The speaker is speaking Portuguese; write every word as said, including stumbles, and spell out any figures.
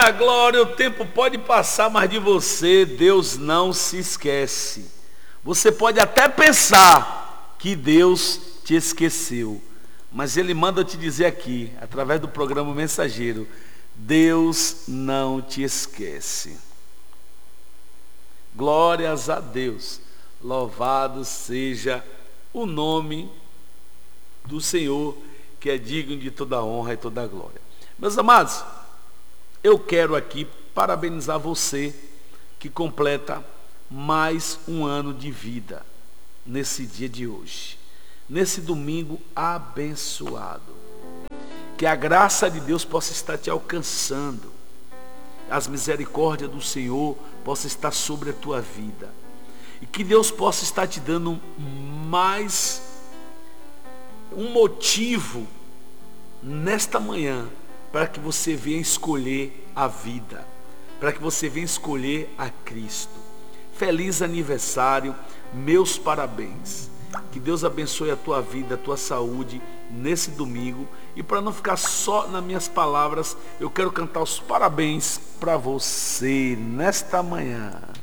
Glória, o tempo pode passar, mas de você Deus não se esquece. Você pode até pensar que Deus te esqueceu, mas Ele manda te dizer aqui, através do programa Mensageiro, Deus não te esquece. Glórias a Deus, louvado seja o nome do Senhor, que é digno de toda honra e toda glória. Meus amados, eu quero aqui parabenizar você que completa mais um ano de vida nesse dia de hoje, nesse domingo abençoado. Que a graça de Deus possa estar te alcançando, as misericórdias do Senhor possa estar sobre a tua vida, e que Deus possa estar te dando mais um motivo nesta manhã para que você venha escolher a vida, para que você venha escolher a Cristo. Feliz aniversário, meus parabéns. Que Deus abençoe a tua vida, a tua saúde nesse domingo. E para não ficar só nas minhas palavras, eu quero cantar os parabéns para você nesta manhã.